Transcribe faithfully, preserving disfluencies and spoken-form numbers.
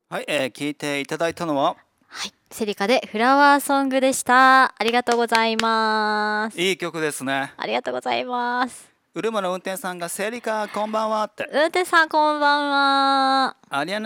はい、えー聞いていただいたのははい、セリカでフラワーソングでした。ありがとうございます。 いい曲ですね。 ありがとうございます。 車の運転手さんがセリカこんばんはって、 運転手さんこんばんは。 アリアナ